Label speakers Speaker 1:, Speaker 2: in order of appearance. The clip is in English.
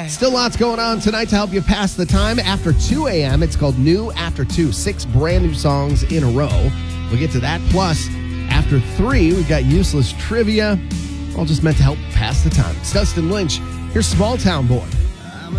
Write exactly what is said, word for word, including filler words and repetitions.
Speaker 1: Still lots going on tonight to help you pass the time. After two a.m., it's called New After two. Six brand new songs in a row. We'll get to that. Plus, after three, we've got useless trivia. All just meant to help pass the time. It's Dustin Lynch. Here's Small Town Boy.